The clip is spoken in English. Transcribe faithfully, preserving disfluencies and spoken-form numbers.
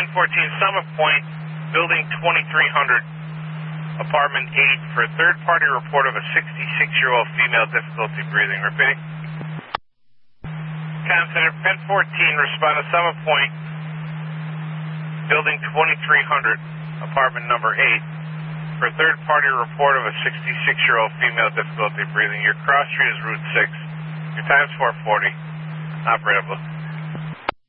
fourteen, Summit Point, Building twenty-three hundred, Apartment eight, for a third-party report of a sixty-six-year-old female difficulty breathing. Repeating. Comm Center, Pen fourteen, respond to Summit Point, Building twenty-three hundred, Apartment number eight, for a third-party report of a sixty-six-year-old female difficulty breathing. Your cross street is Route six. Your time's four forty. Operator.